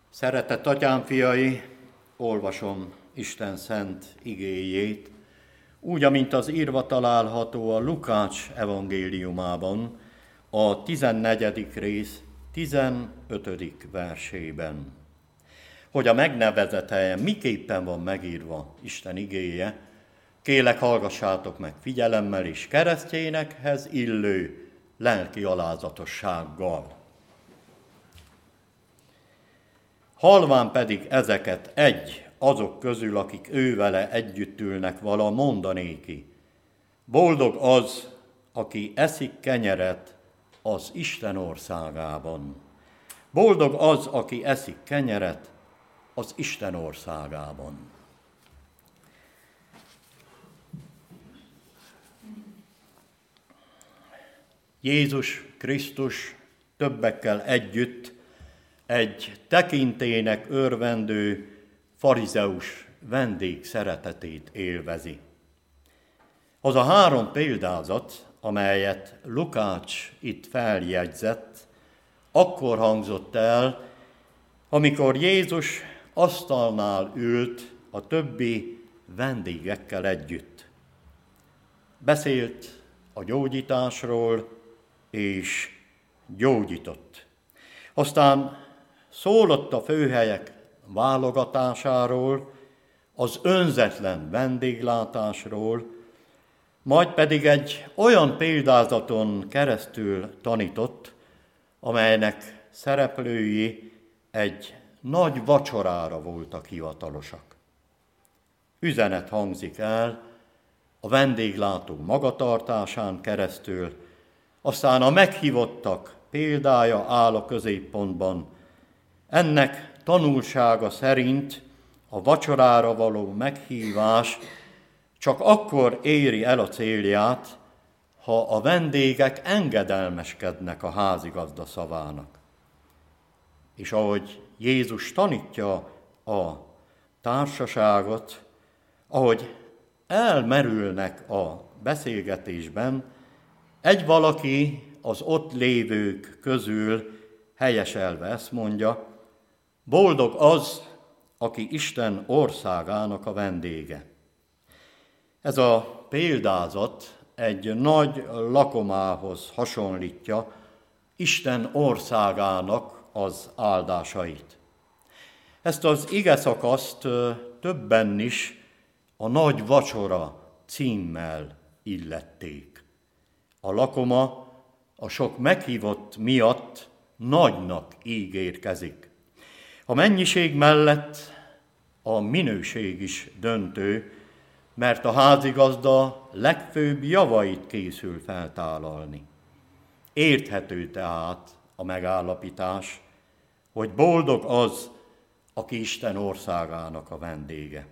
Szeretett atyám fiai, olvasom Isten szent igéjét, úgy, amint az írva található a Lukács evangéliumában, a 14. rész 15. versében. Hogy a megnevezett helyen miképpen van megírva Isten igéje, kélek hallgassátok meg figyelemmel és keresztényekhez illő lelki alázatossággal. Halván pedig ezeket egy azok közül, akik ővele együtt ülnek vala, mondanéki: boldog az, aki eszik kenyeret az Isten országában. Boldog az, aki eszik kenyeret az Isten országában. Jézus Krisztus többekkel együtt egy tekintélynek örvendő farizeus vendég szeretetét élvezi. Az a 3 példázat, amelyet Lukács itt feljegyzett, akkor hangzott el, amikor Jézus asztalnál ült a többi vendégekkel együtt. Beszélt a gyógyításról és gyógyított. Aztán szólott a főhelyek válogatásáról, az önzetlen vendéglátásról, majd pedig egy olyan példázaton keresztül tanított, amelynek szereplői egy nagy vacsorára voltak hivatalosak. Üzenet hangzik el a vendéglátó magatartásán keresztül, aztán a meghívottak példája áll a középpontban. Ennek tanulsága szerint a vacsorára való meghívás csak akkor éri el a célját, ha a vendégek engedelmeskednek a házigazda szavának. És ahogy Jézus tanítja a társaságot, ahogy elmerülnek a beszélgetésben, egy valaki az ott lévők közül helyeselve ezt mondja: boldog az, aki Isten országának a vendége. Ez a példázat egy nagy lakomához hasonlítja Isten országának az áldásait. Ezt az igeszakaszt többen is a nagy vacsora címmel illették. A lakoma a sok meghívott miatt nagynak ígérkezik. A mennyiség mellett a minőség is döntő, mert a házigazda legfőbb javait készül feltállalni. Érthető tehát a megállapítás, hogy boldog az, aki Isten országának a vendége.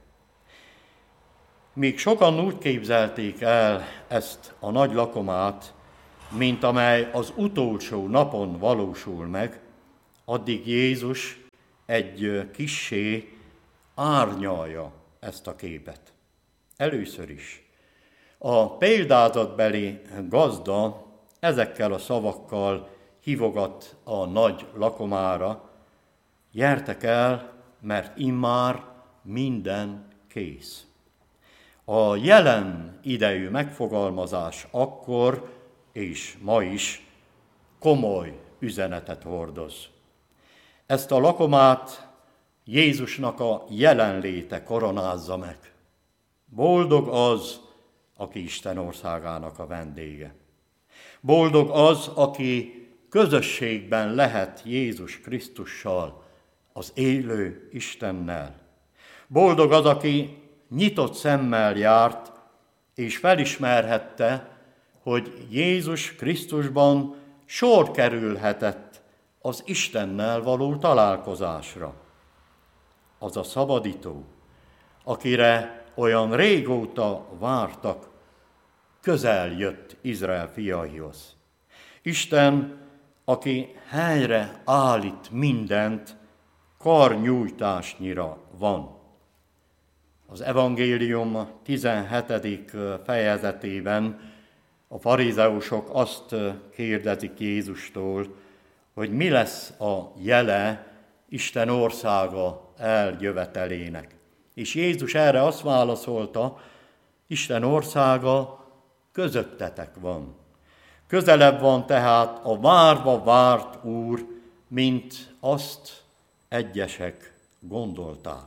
Míg sokan úgy képzelték el ezt a nagy lakomát, mint amely az utolsó napon valósul meg, addig Jézus egy kissé árnyalja ezt a képet. Először is a példázatbeli gazda ezekkel a szavakkal hívogat a nagy lakomára: gyertek el, mert immár minden kész. A jelen idejű megfogalmazás akkor és ma is komoly üzenetet hordoz. Ezt a lakomát Jézusnak a jelenléte koronázza meg. Boldog az, aki Isten országának a vendége. Boldog az, aki közösségben lehet Jézus Krisztussal, az élő Istennel. Boldog az, aki nyitott szemmel járt, és felismerhette, hogy Jézus Krisztusban sor kerülhetett az Istennel való találkozásra. Az a szabadító, akire olyan régóta vártak, közel jött Izrael fiaihoz. Isten, aki helyre állít mindent, karnyújtásnyira van. Az evangélium 17. fejezetében a farizeusok azt kérdezik Jézustól, hogy mi lesz a jele Isten országa eljövetelének. És Jézus erre azt válaszolta, Isten országa közöttetek van. Közelebb van tehát a várva várt Úr, mint azt egyesek gondolták.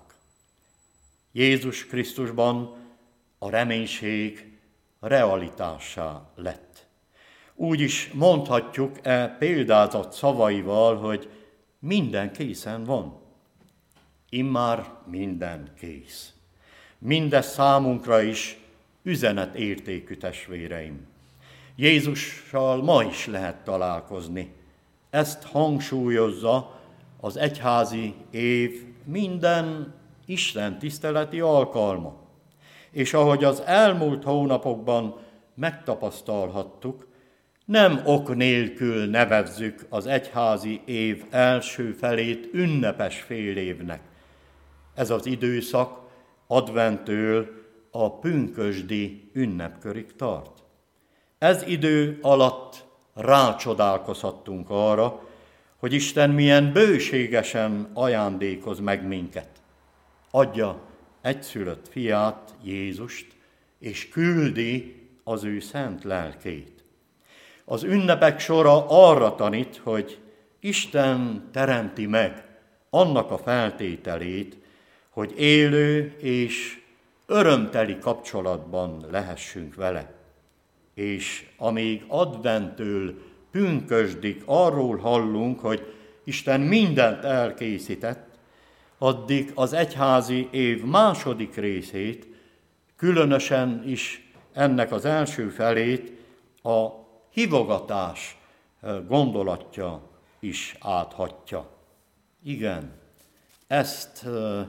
Jézus Krisztusban a reménység realitássá lett. Úgy is mondhatjuk példázat szavaival, hogy minden készen van. Immár minden kész. Mindez számunkra is üzenetértékű, testvéreim. Jézussal ma is lehet találkozni. Ezt hangsúlyozza az egyházi év minden Isten tiszteleti alkalma. És ahogy az elmúlt hónapokban megtapasztalhattuk, nem ok nélkül nevezzük az egyházi év első felét ünnepes félévnek. Ez az időszak adventtől a pünkösdi ünnepkörig tart. Ez idő alatt rácsodálkozhattunk arra, hogy Isten milyen bőségesen ajándékoz meg minket. Adja egyszülött fiát, Jézust, és küldi az ő szent lelkét. Az ünnepek sora arra tanít, hogy Isten teremti meg annak a feltételét, hogy élő és örömteli kapcsolatban lehessünk vele. És amíg adventtől pünkösdig arról hallunk, hogy Isten mindent elkészített, addig az egyházi év második részét, különösen is ennek az első felét a hívogatás gondolatja is áthatja. Igen, ezt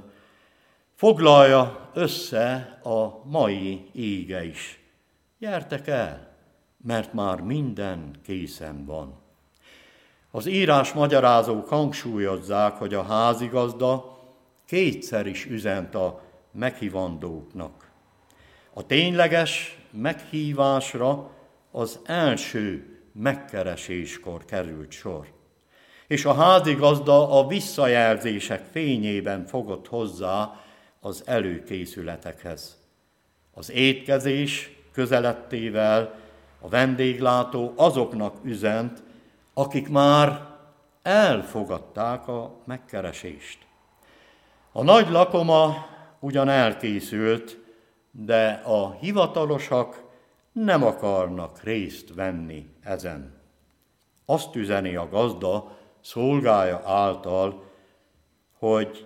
foglalja össze a mai íge is. Gyertek el, mert már minden készen van. Az írás magyarázók hangsúlyozzák, hogy a házigazda kétszer is üzent a meghívandóknak. A tényleges meghívásra az első megkereséskor került sor, és a házigazda a visszajelzések fényében fogott hozzá az előkészületekhez. Az étkezés közelettével a vendéglátó azoknak üzent, akik már elfogadták a megkeresést. A nagy lakoma ugyan elkészült, de a hivatalosak nem akarnak részt venni ezen. Azt üzeni a gazda szolgája által, hogy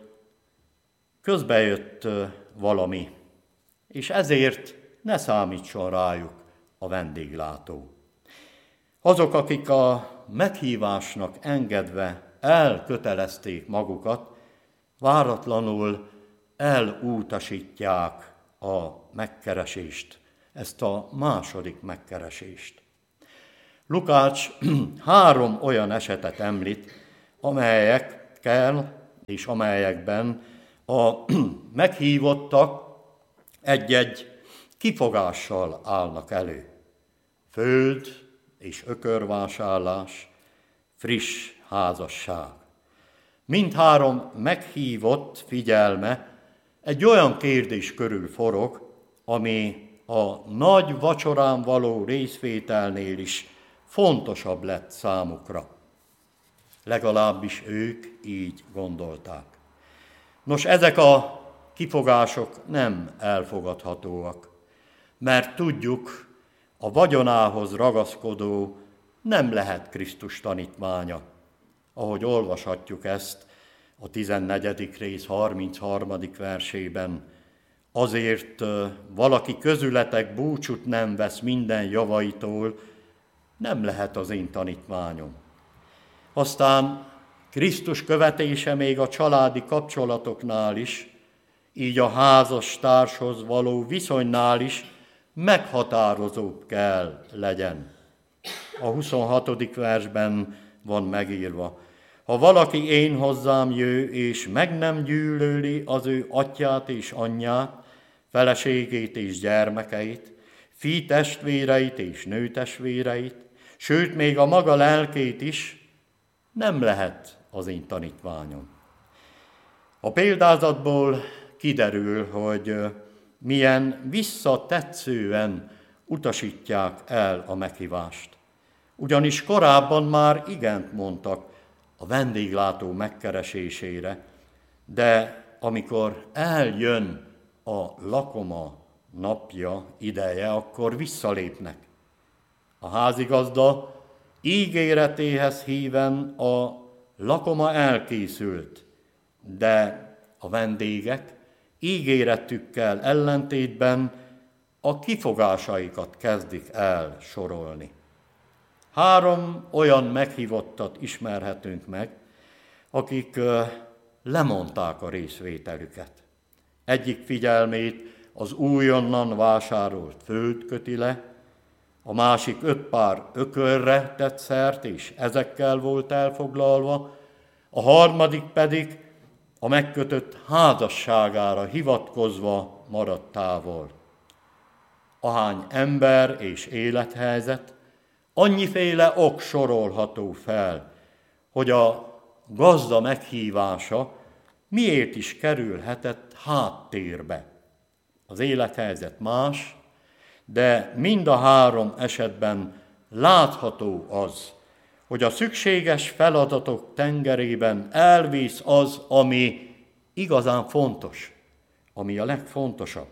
közbejött valami, és ezért ne számítson rájuk a vendéglátó. Azok, akik a meghívásnak engedve elkötelezték magukat, váratlanul elutasítják a megkeresést, ezt a második megkeresést. Lukács 3 olyan esetet említ, amelyekkel és amelyekben a meghívottak egy-egy kifogással állnak elő. Föld és ökörvásárlás, friss házasság. Mindhárom meghívott figyelme egy olyan kérdés körül forog, ami a nagy vacsorán való részvételnél is fontosabb lett számukra. Legalábbis ők így gondolták. Nos, ezek a kifogások nem elfogadhatóak, mert tudjuk, a vagyonához ragaszkodó nem lehet Krisztus tanítmánya, ahogy olvashatjuk ezt a 14. rész 33. versében. Azért valaki közületek búcsút nem vesz minden javaitól, nem lehet az én tanítmányom. Aztán Krisztus követése még a családi kapcsolatoknál is, így a házastárshoz való viszonynál is meghatározóbb kell legyen. A 26. versben van megírva: ha valaki én hozzám jő, és meg nem gyűlöli az ő atyját és anyját, feleségét és gyermekeit, fiútestvéreit és nőtestvéreit, sőt még a maga lelkét is, nem lehet az én tanítványom. A példázatból kiderül, hogy milyen visszatetszően utasítják el a meghívást. Ugyanis korábban már igent mondtak a vendéglátó megkeresésére, de amikor eljön a lakoma napja, ideje, akkor visszalépnek. A házigazda ígéretéhez híven a lakoma elkészült, de a vendégek ígéretükkel ellentétben a kifogásaikat kezdik el sorolni. 3 olyan meghívottat ismerhetünk meg, akik lemondták a részvételüket. Egyik figyelmét az újonnan vásárolt föld köti le, a másik 5 pár ökörre tett szert, és ezekkel volt elfoglalva, a harmadik pedig a megkötött házasságára hivatkozva maradt távol. Ahány ember és élethelyzet, annyiféle ok sorolható fel, hogy a gazda meghívása miért is kerülhetett háttérbe. Az élethelyzet más, de mind a 3 esetben látható az, hogy a szükséges feladatok tengerében elvész az, ami igazán fontos, ami a legfontosabb.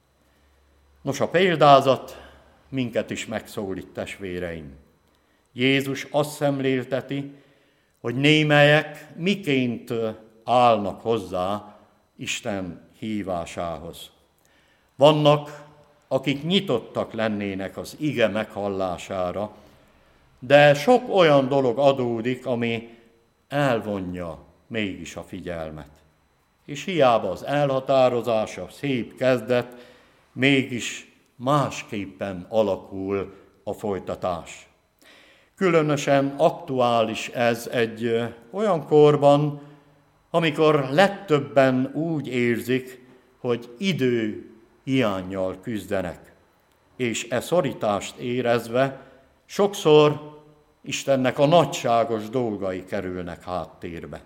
Nos, a példázat minket is megszólít, testvéreim. Jézus azt szemlélteti, hogy némelyek miként állnak hozzá Isten hívásához. Vannak, akik nyitottak lennének az ige meghallására, de sok olyan dolog adódik, ami elvonja mégis a figyelmet. És hiába az elhatározás, a szép kezdet, mégis másképpen alakul a folytatás. Különösen aktuális ez egy olyan korban, amikor legtöbben úgy érzik, hogy idő hiánnyal küzdenek, és e szorítást érezve sokszor Istennek a nagyságos dolgai kerülnek háttérbe.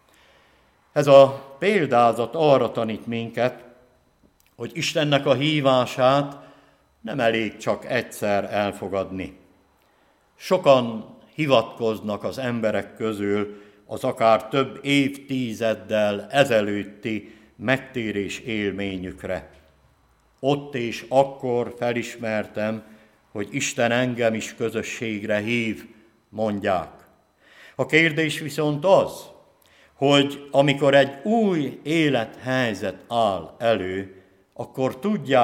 Ez a példázat arra tanít minket, hogy Istennek a hívását nem elég csak egyszer elfogadni. Sokan hivatkoznak az emberek közül az akár több évtizeddel ezelőtti megtérés élményükre. Ott és akkor felismertem, hogy Isten engem is közösségre hív, mondják. A kérdés viszont az, hogy amikor egy új élethelyzet áll elő, akkor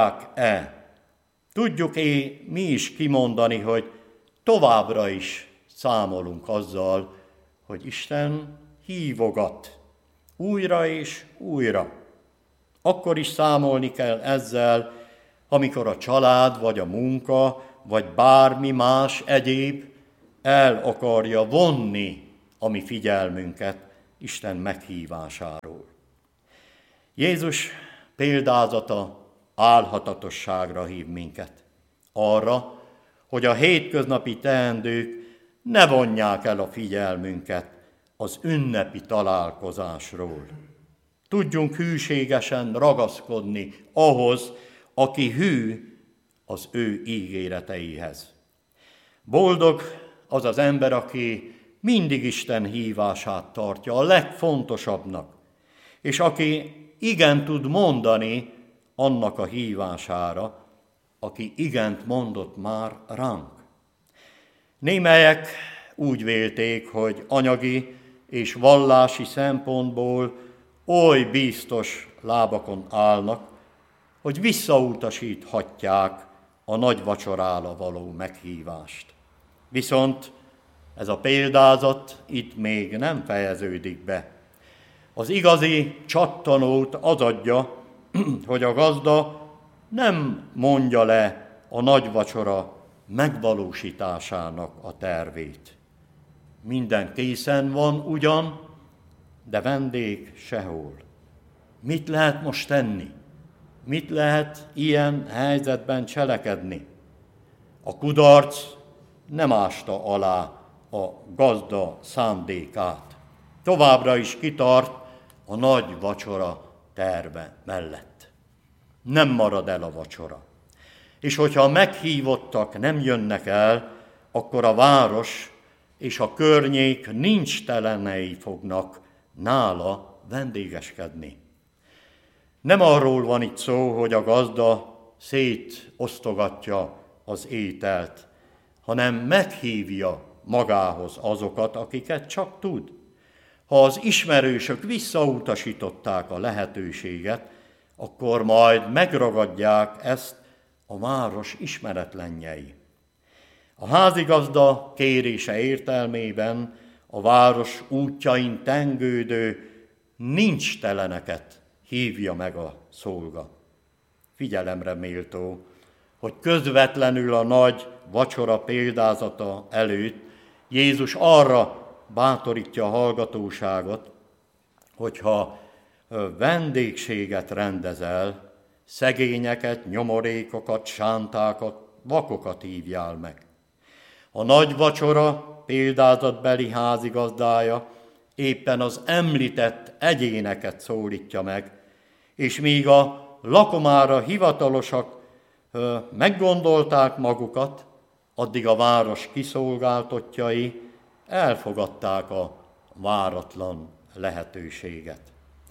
tudjuk-e mi is kimondani, hogy továbbra is számolunk azzal, hogy Isten hívogat újra és újra. Akkor is számolni kell ezzel, amikor a család, vagy a munka, vagy bármi más egyéb el akarja vonni a mi figyelmünket Isten meghívásáról. Jézus példázata álhatatosságra hív minket. Arra, hogy a hétköznapi teendők ne vonják el a figyelmünket az ünnepi találkozásról. Tudjunk hűségesen ragaszkodni ahhoz, aki hű az ő ígéreteihez. Boldog az az ember, aki mindig Isten hívását tartja a legfontosabbnak, és aki igen tud mondani annak a hívására, aki igent mondott már ránk. Némelyek úgy vélték, hogy anyagi és vallási szempontból oly biztos lábakon állnak, hogy visszautasíthatják a nagy vacsorára való meghívást. Viszont ez a példázat itt még nem fejeződik be. Az igazi csattanót az adja, hogy a gazda nem mondja le a nagy vacsora megvalósításának a tervét. Minden készen van ugyan, de vendég sehol. Mit lehet most tenni? Mit lehet ilyen helyzetben cselekedni? A kudarc nem ásta alá a gazda szándékát. Továbbra is kitart a nagy vacsora terve mellett. Nem marad el a vacsora. És hogyha a meghívottak nem jönnek el, akkor a város és a környék nincs telenei fognak nála vendégeskedni. Nem arról van itt szó, hogy a gazda szétosztogatja az ételt, hanem meghívja magához azokat, akiket csak tud. Ha az ismerősök visszautasították a lehetőséget, akkor majd megragadják ezt a város ismeretlenjei. A házigazda kérése értelmében a város útjain tengődő nincs teleneket hívja meg a szolga. Figyelemre méltó, hogy közvetlenül a nagy vacsora példázata előtt Jézus arra bátorítja a hallgatóságot, hogyha vendégséget rendezel, szegényeket, nyomorékokat, sántákat, vakokat hívjál meg. A nagy vacsora példázatbeli házigazdája éppen az említett egyéneket szólítja meg, és míg a lakomára hivatalosak meggondolták magukat, addig a város kiszolgáltottjai elfogadták a váratlan lehetőséget.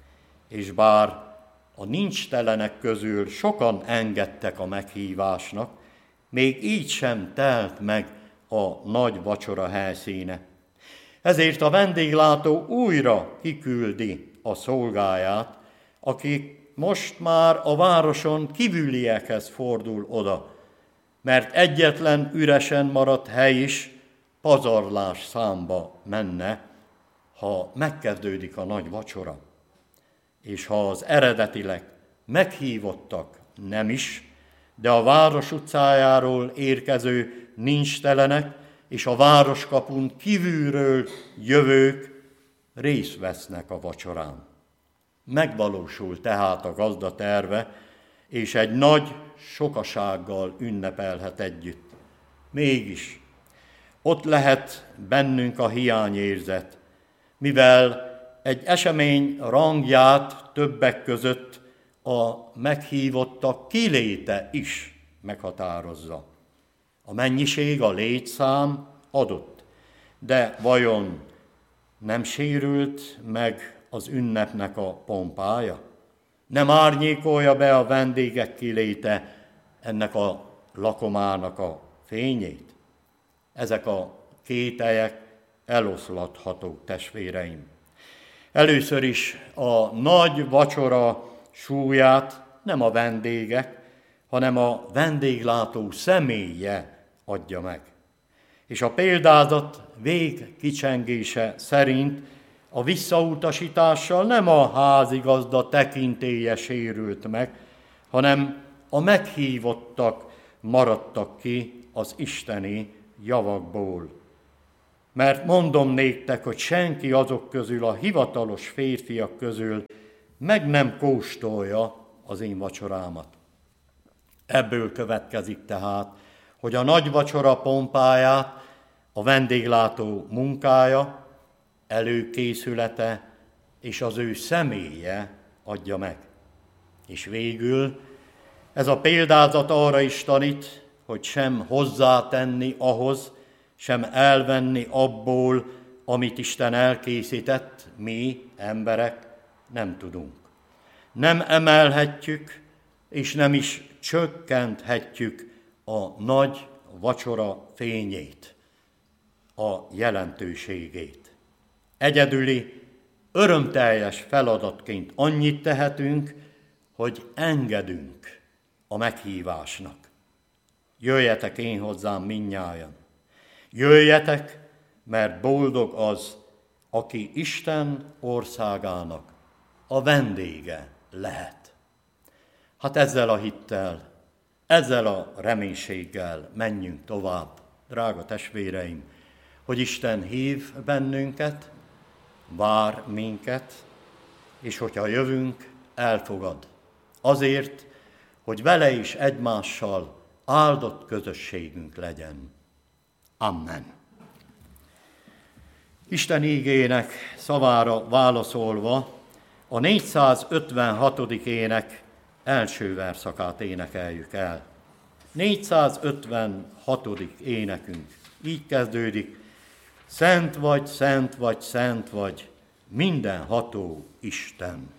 És bár a nincstelenek közül sokan engedtek a meghívásnak, még így sem telt meg a nagy vacsora helyszíne. Ezért a vendéglátó újra kiküldi a szolgáját, aki most már a városon kívüliekhez fordul oda, mert egyetlen üresen maradt hely is pazarlás számba menne, ha megkezdődik a nagy vacsora. És ha az eredetileg meghívottak nem is, de a város utcájáról érkező nincstelenek és a városkapun kívülről jövők részt vesznek a vacsorán. Megvalósul tehát a gazda terve, és egy nagy sokasággal ünnepelhet együtt. Mégis ott lehet bennünk a hiányérzet, mivel egy esemény rangját többek között a meghívottak kiléte is meghatározza. A mennyiség, a létszám adott, de vajon nem sérült meg az ünnepnek a pompája? Nem árnyékolja be a vendégek kiléte ennek a lakomának a fényét? Ezek a kételyek eloszlathatók, testvéreim. Először is a nagy vacsora súlyát nem a vendégek, hanem a vendéglátó személye adja meg. És a példázat végkicsengése szerint a visszautasítással nem a házigazda tekintélye sérült meg, hanem a meghívottak maradtak ki az isteni javakból. Mert mondom néktek, hogy senki azok közül, a hivatalos férfiak közül meg nem kóstolja az én vacsorámat. Ebből következik tehát, hogy a nagy vacsora pompáját a vendéglátó munkája, előkészülete és az ő személye adja meg. És végül ez a példázat arra is tanít, hogy sem hozzátenni ahhoz, sem elvenni abból, amit Isten elkészített, mi, emberek, nem tudunk. Nem emelhetjük, és nem is csökkenthetjük a nagy vacsora fényét, a jelentőségét. Egyedüli, örömteljes feladatként annyit tehetünk, hogy engedünk a meghívásnak. Jöjjetek én hozzám mindnyájan. Jöjjetek, mert boldog az, aki Isten országának a vendége lehet. Hát ezzel a hittel, ezzel a reménységgel menjünk tovább, drága testvéreim, hogy Isten hív bennünket, vár minket, és hogyha jövünk, elfogad. Azért, hogy vele is egymással áldott közösségünk legyen. Amen. Isten ígének szavára válaszolva, A 456. ének első verszakát énekeljük el. 456. énekünk így kezdődik: Szent vagy, szent vagy, szent vagy, mindenható Isten.